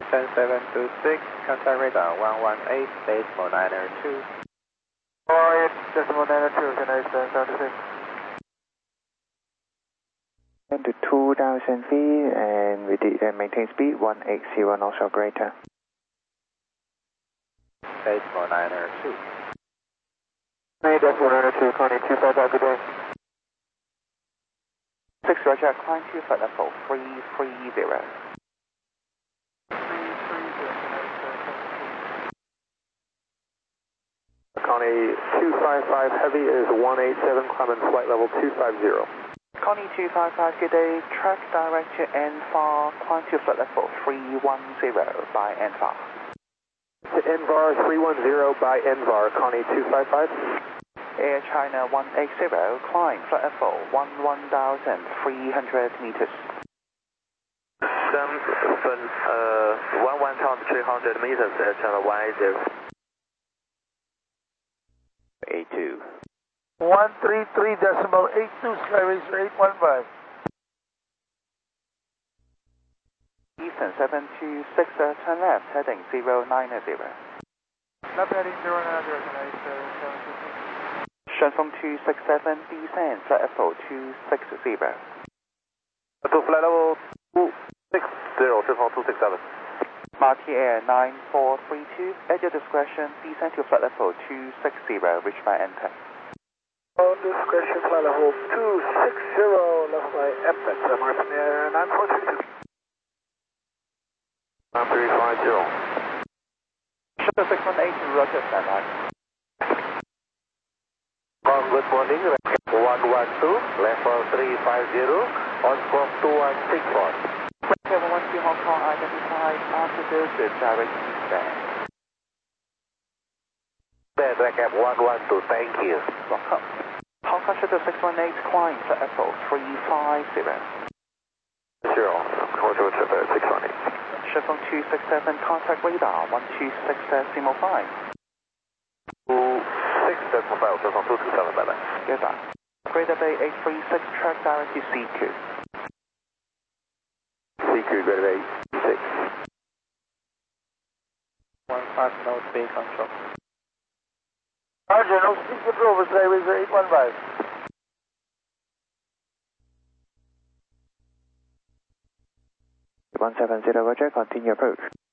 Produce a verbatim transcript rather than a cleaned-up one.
ten seven two six, contact radar one one eight, decimal niner two. one one eight, decimal niner two, can I stand seven two six? To two thousand feet and with the, uh, maintain speed one eight zero knots or greater. Decimal niner two. Hey, decimal niner two, Connie two five five, good day. six Roger, climb to flight level three three zero. Connie two five five Heavy is one eight seven, climbing flight level two five zero. Connie two five five, good day, track direct to N V A R, climb to flight level three one zero by N V A R. To N V A R three one zero by N V A R, Connie two five five. Air China one eight zero, climb flight level one one thousand three hundred meters. 三分呃 one one thousand three hundred meters, Air China one eight zero. A two. one three three decimal eight two, Skyracer eight one five. Eastern seven two six, uh, turn left, heading zero nine zero. Left heading zero nine zero, can I stand seven two six? Shenfeng two six seven, descend, flight level two six zero. To flight level two six zero, Shenfeng two six seven. Marty Air nine four three two, at your discretion, descend to flight level two six zero, reach by enter. On discretion, flight level two six zero, left by Epet, Martin Air nine four three two. nine three five zero. Shuttle six one eight, Roger, stand by. Good morning, one one two, level three five zero, on scope two one six four. Level one two Hong Kong, identified after this, direct eastbound. Bed recap one one two, thank you. Welcome. Hong Kong Shuttle six one eight, climb flight level three five zero. Zero, Control Shuttle six one eight. Shenfeng two six seven, contact radar one two six decimal five. two six decimal five, Shenfeng two two seven, bye bye. Goodbye. Greater Bay eight three six, track direct to C Q. C Q, Greater Bay six. one five, no speed control. Roger, no speed control for Skyracer eight one five. one seven zero, Roger, continue approach.